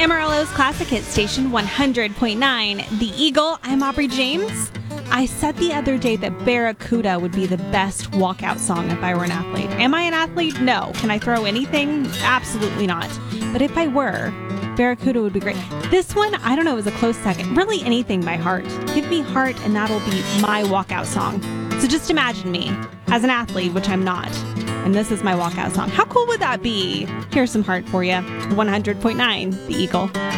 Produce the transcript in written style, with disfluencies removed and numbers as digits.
Amarillo's Classic Hit Station 100.9. The Eagle. I'm Aubrey James. I said the other day that Barracuda would be the best walkout song if I were an athlete. Am I an athlete? No. Can I throw anything? Absolutely not. But if I were, Barracuda would be great. This one, I don't know, is a close second. Really anything by Heart. Give me Heart and that'll be my walkout song. So just imagine me as an athlete, which I'm not. And this is my walkout song. How cool would that be? Here's some Heart for you. 100.9, The Eagle.